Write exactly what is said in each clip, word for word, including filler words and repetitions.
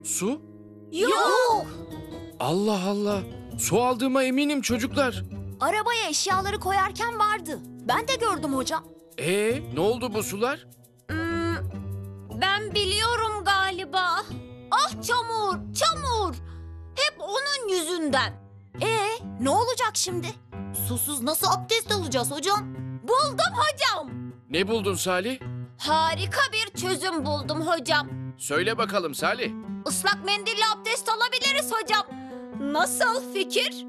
Su? Yok. Allah Allah. Su aldığıma eminim çocuklar. Arabaya eşyaları koyarken vardı. Ben de gördüm hocam. Ee, ne oldu bu sular? Hmm, ben biliyorum galiba. Ah çamur, çamur. Hep onun yüzünden. Ee, ne olacak şimdi? Susuz nasıl abdest alacağız hocam? Buldum hocam. Ne buldun Salih? Harika bir çözüm buldum hocam. Söyle bakalım Salih. Islak mendille abdest alabiliriz hocam. Nasıl fikir?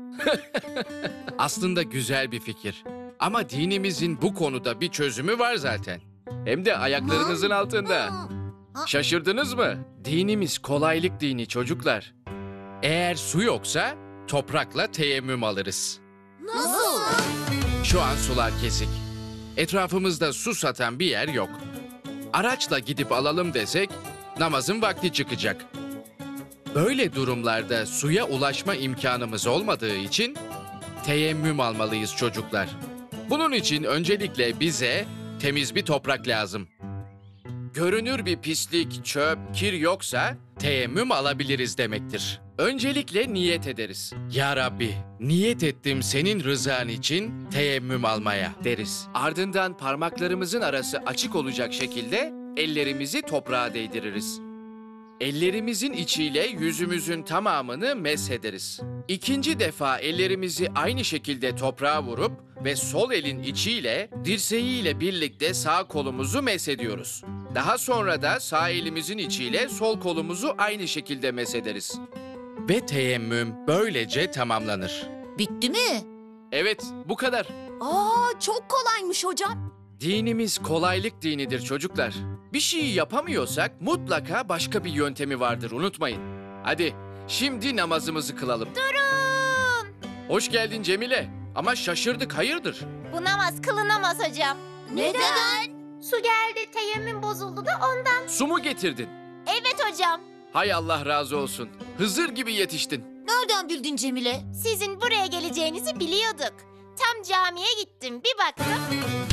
Aslında güzel bir fikir. Ama dinimizin bu konuda bir çözümü var zaten. Hem de ayaklarınızın altında. Şaşırdınız mı? Dinimiz kolaylık dini çocuklar. Eğer su yoksa toprakla teyemmüm alırız. Nasıl? Şu an sular kesik. Etrafımızda su satan bir yer yok. Araçla gidip alalım desek namazın vakti çıkacak. Böyle durumlarda suya ulaşma imkanımız olmadığı için teyemmüm almalıyız çocuklar. Bunun için öncelikle bize temiz bir toprak lazım. Görünür bir pislik, çöp, kir yoksa teyemmüm alabiliriz demektir. Öncelikle niyet ederiz. Ya Rabbi, niyet ettim senin rızan için teyemmüm almaya deriz. Ardından parmaklarımızın arası açık olacak şekilde ellerimizi toprağa değdiririz. Ellerimizin içiyle yüzümüzün tamamını meshederiz. İkinci defa ellerimizi aynı şekilde toprağa vurup ve sol elin içiyle dirseğiyle birlikte sağ kolumuzu meshediyoruz. Daha sonra da sağ elimizin içiyle sol kolumuzu aynı şekilde meshederiz. Ve teyemmüm böylece tamamlanır. Bitti mi? Evet, bu kadar. Aa, çok kolaymış hocam. Dinimiz kolaylık dinidir çocuklar. Bir şeyi yapamıyorsak mutlaka başka bir yöntemi vardır, unutmayın. Hadi şimdi namazımızı kılalım. Durun. Hoş geldin Cemile. Ama şaşırdık, hayırdır? Bu namaz kılınamaz hocam. Neden? Su geldi, teyemmüm bozuldu da ondan. Su mu getirdin? Evet hocam. Hay Allah razı olsun. Hızır gibi yetiştin. Nereden bildin Cemile? Sizin buraya geleceğinizi biliyorduk. Tam camiye gittim, bir baktım.